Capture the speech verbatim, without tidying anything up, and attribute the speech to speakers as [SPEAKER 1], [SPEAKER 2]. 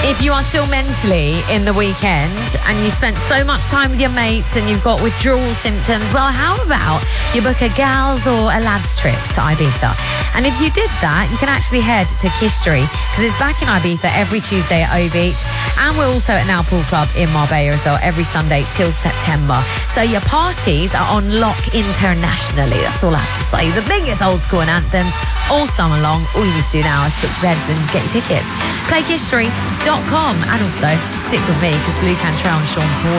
[SPEAKER 1] If you are still mentally in the weekend and you spent so much time with your mates and you've got withdrawal symptoms, well, how about you book a gals or a lads trip to Ibiza? And if you did that, you can actually head to Kistry because it's back in Ibiza every Tuesday at O Beach. And we're also at Now Pool Club in Marbella as well every Sunday till September. So your parties are on lock internationally. That's all I have to say. The biggest old school and anthems all summer long. All you need to do now is book beds and get your tickets. play kistry dot com and also stick with me because Blue Cantrell and Sean Paul